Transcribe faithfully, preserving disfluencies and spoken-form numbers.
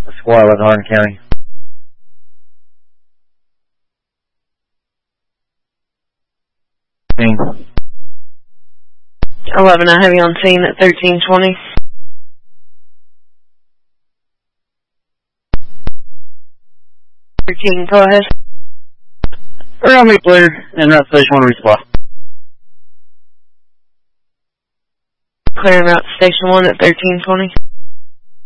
Squad eleven, Hardin County. eleven, I have you on scene at thirteen twenty. thirteen, go ahead. Around me, please, and route station one resupply. Clearing route station one at thirteen twenty.